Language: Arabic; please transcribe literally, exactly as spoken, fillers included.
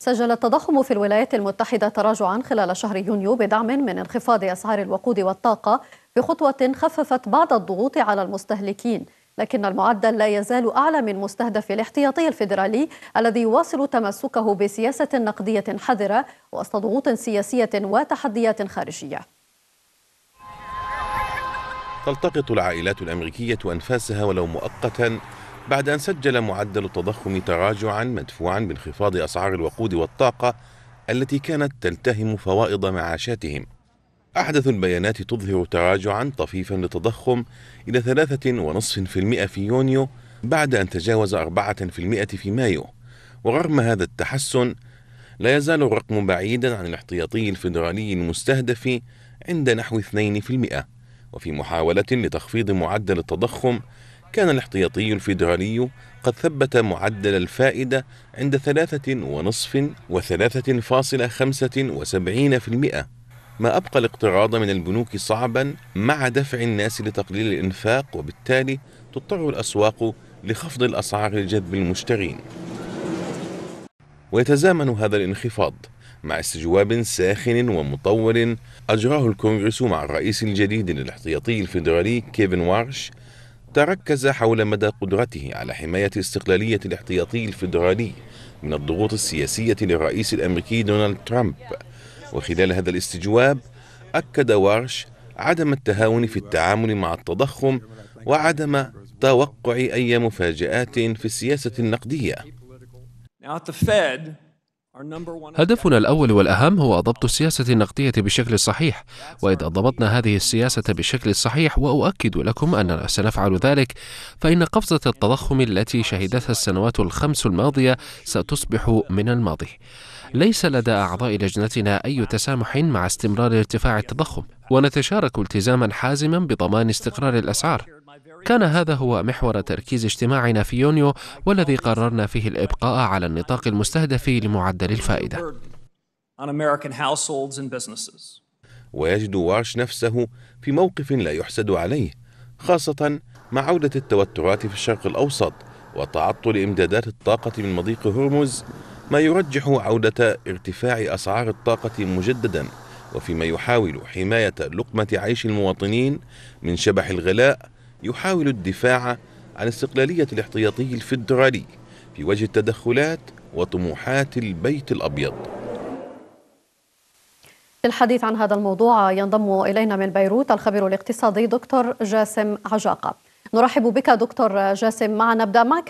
سجل التضخم في الولايات المتحدة تراجعا خلال شهر يونيو بدعم من انخفاض أسعار الوقود والطاقة بخطوة خففت بعض الضغوط على المستهلكين، لكن المعدل لا يزال أعلى من مستهدف الاحتياطي الفيدرالي الذي يواصل تمسكه بسياسة نقدية حذرة وسط ضغوط سياسية وتحديات خارجية. تلتقط العائلات الأمريكية أنفاسها ولو مؤقتا بعد أن سجل معدل التضخم تراجعا مدفوعا بانخفاض أسعار الوقود والطاقة التي كانت تلتهم فوائض معاشاتهم. أحدث البيانات تظهر تراجعا طفيفا للتضخم إلى ثلاثة ونصف في المئة في يونيو بعد أن تجاوز أربعة في المئة في مايو. ورغم هذا التحسن لا يزال الرقم بعيدا عن الاحتياطي الفيدرالي المستهدف عند نحو اثنين في المئة. وفي محاولة لتخفيض معدل التضخم كان الاحتياطي الفيدرالي قد ثبت معدل الفائدة عند ثلاثة ونصف وثلاثة فاصلة خمسة وسبعين في المئة، ما أبقى الاقتراض من البنوك صعبا مع دفع الناس لتقليل الإنفاق، وبالتالي تضطر الأسواق لخفض الأسعار لجذب المشترين. ويتزامن هذا الانخفاض مع استجواب ساخن ومطول أجراه الكونغرس مع الرئيس الجديد للاحتياطي الفيدرالي كيفن وارش، تركز حول مدى قدرته على حماية استقلالية الاحتياطي الفيدرالي من الضغوط السياسية للرئيس الأمريكي دونالد ترامب. وخلال هذا الاستجواب أكد وارش عدم التهاون في التعامل مع التضخم وعدم توقع أي مفاجآت في السياسة النقدية. هدفنا الأول والأهم هو ضبط السياسة النقدية بشكل صحيح، وإذا ضبطنا هذه السياسة بالشكل الصحيح، وأؤكد لكم أننا سنفعل ذلك، فإن قفزة التضخم التي شهدتها السنوات الخمس الماضية ستصبح من الماضي. ليس لدى أعضاء لجنتنا أي تسامح مع استمرار ارتفاع التضخم، ونتشارك التزاما حازما بضمان استقرار الأسعار. كان هذا هو محور تركيز اجتماعنا في يونيو، والذي قررنا فيه الإبقاء على النطاق المستهدف لمعدل الفائدة. ويجد وارش نفسه في موقف لا يحسد عليه، خاصة مع عودة التوترات في الشرق الأوسط وتعطل إمدادات الطاقة من مضيق هرمز، ما يرجح عودة ارتفاع أسعار الطاقة مجددا، وفيما يحاول حماية لقمة عيش المواطنين من شبح الغلاء يحاول الدفاع عن استقلالية الاحتياطي الفيدرالي في وجه التدخلات وطموحات البيت الأبيض. للحديث عن هذا الموضوع ينضم إلينا من بيروت الخبير الاقتصادي دكتور جاسم عجاقة. نرحب بك دكتور جاسم. معنا نبدأ معك